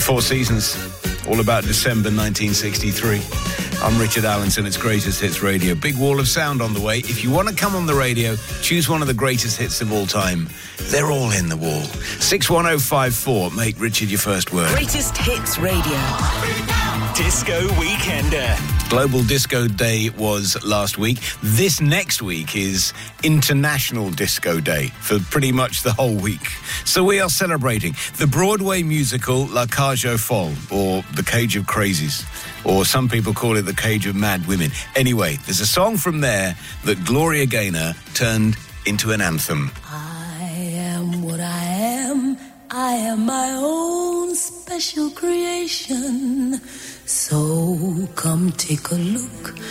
Four Seasons, all about December 1963. I'm Richard Allenson, it's Greatest Hits Radio. Big wall of sound on the way. If you want to come on the radio, choose one of the greatest hits of all time. They're all in the wall. 61054, make Richard your first word. Greatest Hits Radio. Disco Weekender. Global Disco Day was last week. This next week is International Disco Day for pretty much the whole week. So we are celebrating the Broadway musical La Cage aux Folles, or The Cage of Crazies, or some people call it The Cage of Mad Women. Anyway, there's a song from there that Gloria Gaynor turned into an anthem. I am what I am. I am my own special creation. So come take a look.